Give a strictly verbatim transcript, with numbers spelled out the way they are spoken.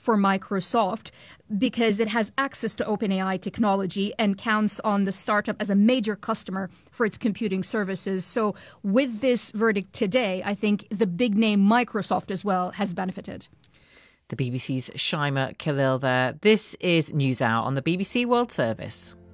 for Microsoft because it has access to OpenAI technology and counts on the startup as a major customer for its computing services. So with this verdict today, I think the big name Microsoft as well has benefited. The B B C's Shaima Khalil there. This is News Hour on the B B C World Service.